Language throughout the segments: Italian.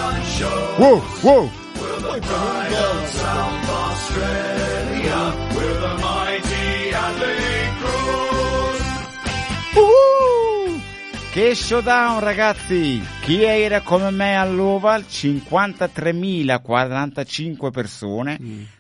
Wow, wow. Will the pride of South Australia, will the mighty Adelaide Crows. Che showdown, ragazzi! Chi era come me all'Oval? 53.045 persone.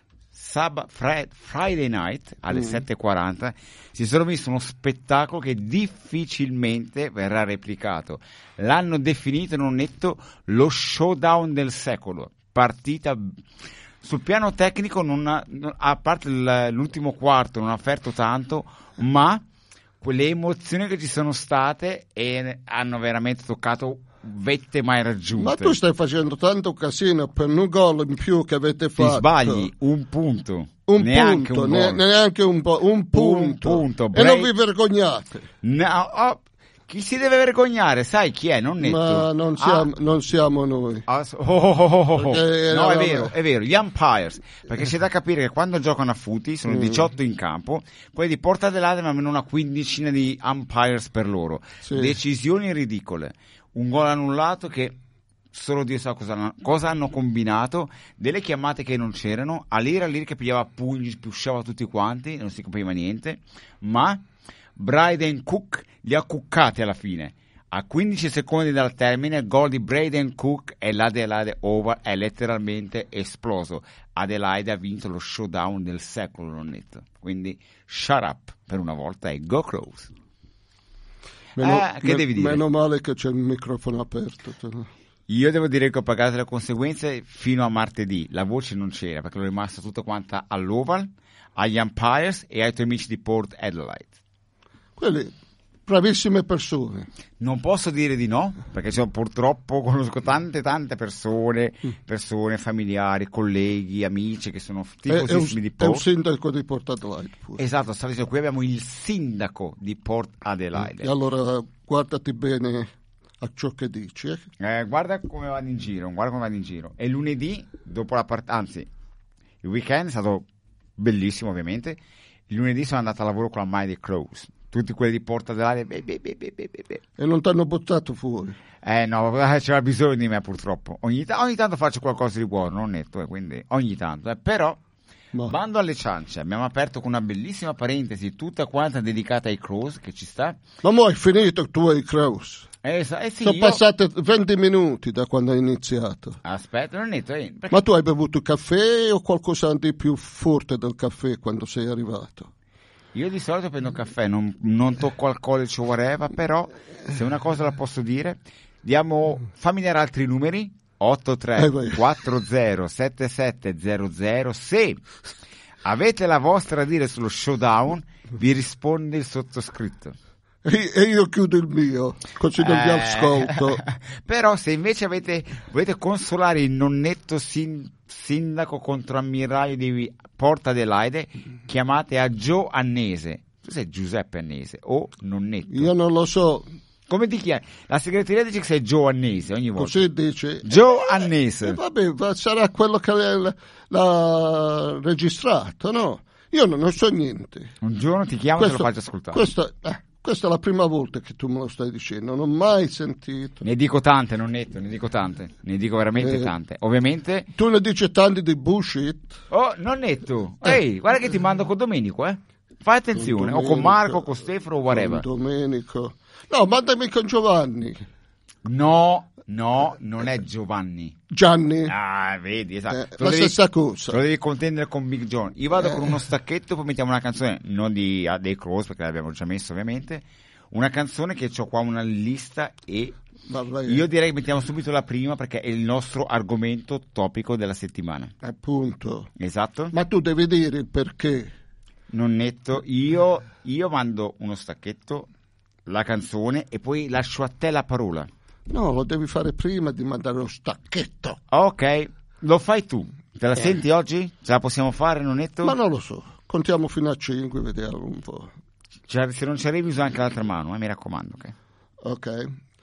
Friday night alle 7:40 si sono visto uno spettacolo che difficilmente verrà replicato. L'hanno definito, non netto, lo showdown del secolo. Partita sul piano tecnico, a parte l'ultimo quarto, non ha offerto tanto, ma quelle emozioni che ci sono state hanno veramente toccato vette mai raggiunte. Ma tu stai facendo tanto casino per un gol in più che avete fatto. Ti sbagli un punto. Neanche un punto. E non vi vergognate. No, chi si deve vergognare? Sai chi è? Non netto. Ma non siamo noi. No, è vero, gli umpires, perché c'è da capire che quando giocano a footy sono 18 in campo, quelli di Port Adelaide hanno almeno una quindicina di umpires per loro. Sì. Decisioni ridicole, un gol annullato che solo Dio sa cosa hanno combinato, delle chiamate che non c'erano, Alira che pigliava pugni, spiusciava tutti quanti, non si capiva niente, ma Braden Cook li ha cuccati alla fine. A 15 secondi dal termine, il gol di Braden Cook e l'Adelaide Oval è letteralmente esploso. Adelaide ha vinto lo showdown del secolo, non netto. Quindi shut up per una volta e go Crows. Che devi dire? Meno male che c'è il microfono aperto. Io devo dire che ho pagato le conseguenze fino a martedì. La voce non c'era perché l'ho rimasta tutta quanta all'Oval, agli umpires e ai tuoi amici di Port Adelaide. Quelli bravissime persone. Non posso dire di no, perché purtroppo conosco tante persone, familiari, colleghi, amici che sono tifosissimi di Port. È un sindaco di Port Adelaide pure. Esatto, stavo dicendo, qui abbiamo il sindaco di Port Adelaide. E allora guardati bene a ciò che dici. Guarda come vanno in giro. E lunedì, dopo la partita, anzi, il weekend è stato bellissimo ovviamente, il lunedì sono andato a lavoro con la maglia dei Crows. Tutti quelli di Port Adelaide e non ti hanno buttato fuori. No, c'era bisogno di me purtroppo. Ogni tanto faccio qualcosa di buono, non netto, quindi ogni tanto. Però bando alle ciance, abbiamo aperto con una bellissima parentesi tutta quanta dedicata ai Crows, che ci sta. Ma mo hai finito tu ai Crows? Sì, sono passati 20 minuti da quando hai iniziato. Aspetta, non netto. Perché... Ma tu hai bevuto caffè o qualcosa di più forte del caffè quando sei arrivato? Io di solito prendo caffè, non tocco alcolici o whatever, però se una cosa la posso dire, fammi dare altri numeri, 83407700, se avete la vostra a dire sullo showdown, vi risponde il sottoscritto. E io chiudo il mio, così non vi ascolto. Però se invece volete consolare il non netto sindaco contro ammiraglio di Port Adelaide, chiamate a Joe Annese. Tu sei Giuseppe Annese o non netto? Io non lo so. Come ti chiami? La segreteria dice che sei Joe Annese ogni volta. Così dice. Joe Annese. Vabbè, sarà quello che l'ha registrato, no? Io non so niente. Un giorno ti chiamo e te lo faccio ascoltare. Questa è la prima volta che tu me lo stai dicendo, non ho mai sentito. Ne dico tante, non netto, ne dico veramente tante. Ovviamente. Tu ne dici tanti di bullshit. Oh, non netto. Ehi, guarda che ti mando con Domenico, Fai attenzione, o con Marco, con Stefano o whatever. Con Domenico. No, mandami con Giovanni. No, non è Giovanni. Gianni. Ah, vedi, esatto. La stessa cosa. Lo devi contendere con Big John. Io vado con uno stacchetto, poi mettiamo una canzone, non dei Crows, perché l'abbiamo già messo ovviamente, una canzone che ho qua una lista e io direi che mettiamo subito la prima perché è il nostro argomento topico della settimana. Appunto. Esatto. Ma tu devi dire il perché. Non netto, io mando uno stacchetto, la canzone e poi lascio a te la parola. No, lo devi fare prima di mandare lo stacchetto. Ok, lo fai tu. Te la senti oggi? Ce la possiamo fare, non netto? Ma non lo so. Contiamo fino a 5, vediamo un po'. Se non ci arrivi usa anche l'altra mano, mi raccomando. Ok.